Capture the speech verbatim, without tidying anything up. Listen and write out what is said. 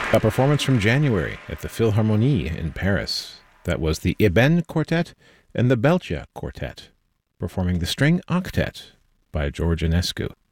A performance from January at the Philharmonie in Paris. That was the Eben Quartet and the Belgia Quartet, performing the String Octet by George Enescu.